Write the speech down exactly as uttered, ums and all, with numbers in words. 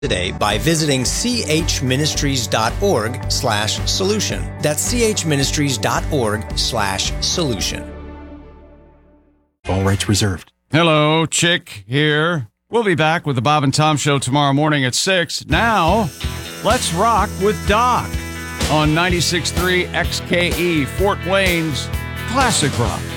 today by visiting chministries.org slash solution. That's chministries.org slash solution. All rights reserved. Hello, Chick here. We'll be back with the Bob and Tom Show tomorrow morning at six. Now, let's rock with Doc on ninety-six point three X K E, Fort Wayne's Classic Rock.